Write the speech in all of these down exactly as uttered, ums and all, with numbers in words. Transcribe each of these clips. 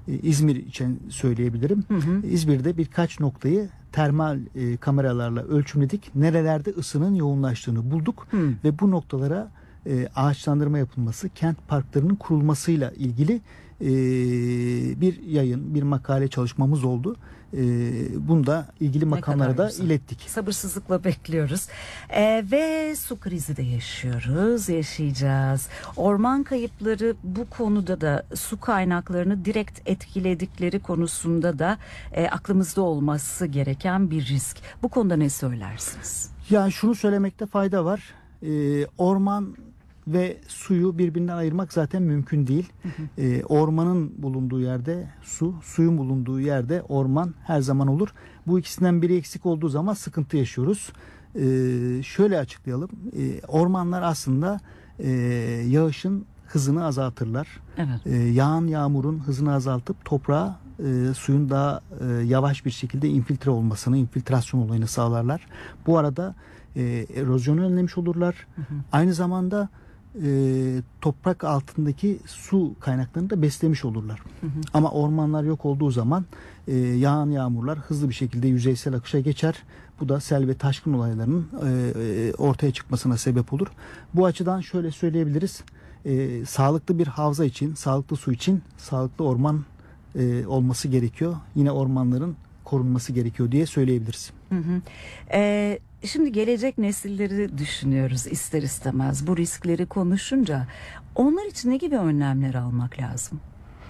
İzmir için söyleyebilirim. Hı hı. İzmir'de birkaç noktayı termal e, kameralarla ölçümledik. Nerelerde ısının yoğunlaştığını bulduk hı. ve bu noktalara e, ağaçlandırma yapılması, kent parklarının kurulmasıyla ilgili e, bir yayın, bir makale çalışmamız oldu. E, bunu da ilgili ne makamlara da ilettik. Sabırsızlıkla bekliyoruz. E, ve su krizi de yaşıyoruz, yaşayacağız. Orman kayıpları bu konuda da su kaynaklarını direkt etkiledikleri konusunda da e, aklımızda olması gereken bir risk. Bu konuda ne söylersiniz? Ya şunu söylemekte fayda var. E, orman ve suyu birbirinden ayırmak zaten mümkün değil. Hı hı. E, ormanın bulunduğu yerde su, suyun bulunduğu yerde orman her zaman olur. Bu ikisinden biri eksik olduğu zaman sıkıntı yaşıyoruz. E, şöyle açıklayalım. E, ormanlar aslında e, yağışın hızını azaltırlar. Evet. E, yağan yağmurun hızını azaltıp toprağa e, suyun daha e, yavaş bir şekilde infiltre olmasını, infiltrasyon olayını sağlarlar. Bu arada e, erozyonu önlemiş olurlar. Hı hı. Aynı zamanda E, toprak altındaki su kaynaklarını da beslemiş olurlar. Hı hı. Ama ormanlar yok olduğu zaman e, yağan yağmurlar hızlı bir şekilde yüzeysel akışa geçer. Bu da sel ve taşkın olaylarının e, e, ortaya çıkmasına sebep olur. Bu açıdan şöyle söyleyebiliriz. E, sağlıklı bir havza için, sağlıklı su için sağlıklı orman e, olması gerekiyor. Yine ormanların korunması gerekiyor diye söyleyebiliriz. Hı hı. E, şimdi gelecek nesilleri düşünüyoruz ister istemez. Bu riskleri konuşunca onlar için ne gibi önlemler almak lazım?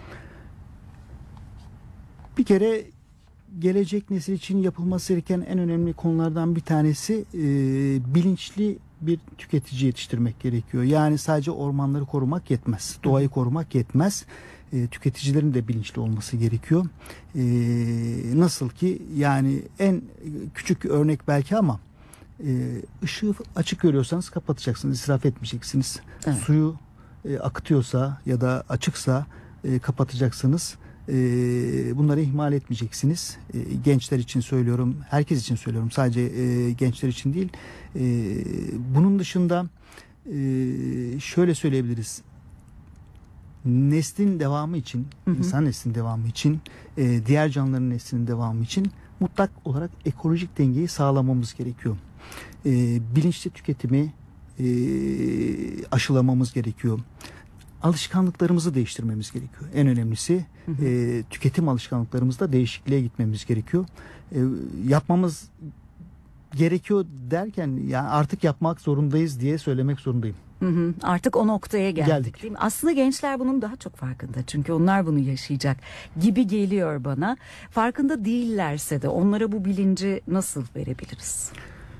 Bir kere gelecek nesil için yapılması gereken en önemli konulardan bir tanesi e, bilinçli bir tüketici yetiştirmek gerekiyor. Yani sadece ormanları korumak yetmez. Doğayı korumak yetmez. E, tüketicilerin de bilinçli olması gerekiyor. E, nasıl ki yani en küçük örnek belki ama e, ışığı açık görüyorsanız kapatacaksınız, israf etmeyeceksiniz. Evet. Suyu e, akıtıyorsa ya da açıksa e, kapatacaksınız. E, bunları ihmal etmeyeceksiniz. E, gençler için söylüyorum, herkes için söylüyorum. Sadece e, gençler için değil. E, bunun dışında e, şöyle söyleyebiliriz. Neslin devamı için, hı hı. insan neslinin devamı için, e, diğer canlıların neslinin devamı için mutlak olarak ekolojik dengeyi sağlamamız gerekiyor. E, bilinçli tüketimi e, aşılamamız gerekiyor. Alışkanlıklarımızı değiştirmemiz gerekiyor. En önemlisi hı hı. E, tüketim alışkanlıklarımızda değişikliğe gitmemiz gerekiyor. E, yapmamız gerekiyor derken yani artık yapmak zorundayız diye söylemek zorundayım. Hı hı, artık o noktaya geldik, geldik değil mi? Aslında gençler bunun daha çok farkında. Çünkü onlar bunu yaşayacak gibi geliyor bana. Farkında değillerse de onlara bu bilinci nasıl verebiliriz?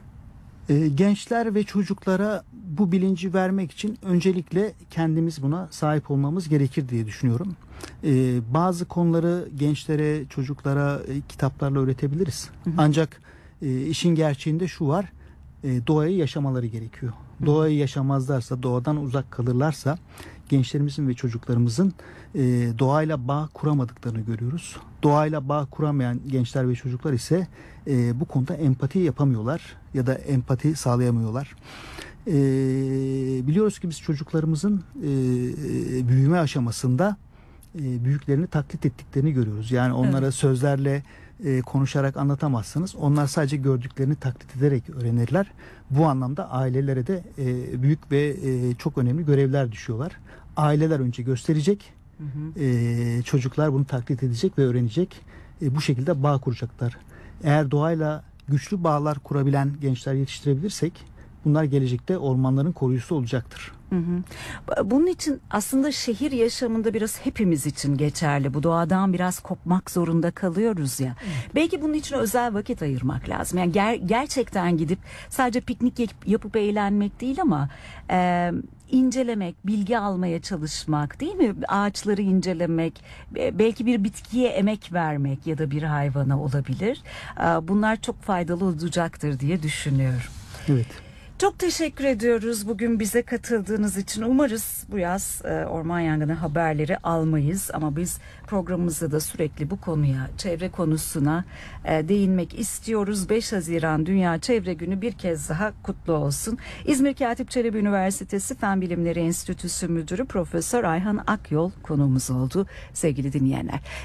Ee, gençler ve çocuklara bu bilinci vermek için öncelikle kendimiz buna sahip olmamız gerekir diye düşünüyorum. Ee, bazı konuları gençlere, çocuklara e, kitaplarla öğretebiliriz. Hı hı. Ancak e, işin gerçeğinde şu var. E, doğayı yaşamaları gerekiyor. Doğayı yaşamazlarsa, doğadan uzak kalırlarsa gençlerimizin ve çocuklarımızın e, doğayla bağ kuramadıklarını görüyoruz. Doğayla bağ kuramayan gençler ve çocuklar ise e, bu konuda empati yapamıyorlar ya da empati sağlayamıyorlar. E, biliyoruz ki biz çocuklarımızın e, büyüme aşamasında e, büyüklerini taklit ettiklerini görüyoruz. Yani onlara evet. sözlerle e, konuşarak anlatamazsınız. Onlar sadece gördüklerini taklit ederek öğrenirler. Bu anlamda ailelere de e, büyük ve e, çok önemli görevler düşüyorlar. Aileler önce gösterecek, hı hı. E, çocuklar bunu taklit edecek ve öğrenecek. E, bu şekilde bağ kuracaklar. Eğer doğayla güçlü bağlar kurabilen gençler yetiştirebilirsek, bunlar gelecekte ormanların koruyucusu olacaktır. Hı hı. Bunun için aslında şehir yaşamında biraz hepimiz için geçerli. Bu doğadan biraz kopmak zorunda kalıyoruz ya. Hı. Belki bunun için özel vakit ayırmak lazım. Yani ger- gerçekten gidip sadece piknik yap- yapıp eğlenmek değil ama e, incelemek, bilgi almaya çalışmak, değil mi? Ağaçları incelemek, belki bir bitkiye emek vermek ya da bir hayvana olabilir. E, bunlar çok faydalı olacaktır diye düşünüyorum. Evet. Çok teşekkür ediyoruz bugün bize katıldığınız için. Umarız bu yaz e, orman yangını haberleri almayız ama biz programımızda da sürekli bu konuya, çevre konusuna e, değinmek istiyoruz. beş Haziran Dünya Çevre Günü bir kez daha kutlu olsun. İzmir Katip Çelebi Üniversitesi Fen Bilimleri Enstitüsü Müdürü Profesör Ayhan Akyol konuğumuz oldu sevgili dinleyenler.